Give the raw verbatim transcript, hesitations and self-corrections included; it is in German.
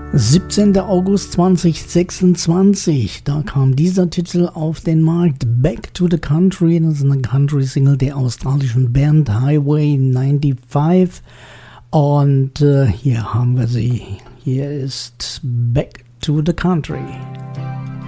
siebzehnter August zweitausendsechsundzwanzig, da kam dieser Titel auf den Markt, Back to the Country, das ist eine Country-Single der australischen Band Highway fünfundneunzig und äh, hier haben wir sie, hier ist Back to the Country.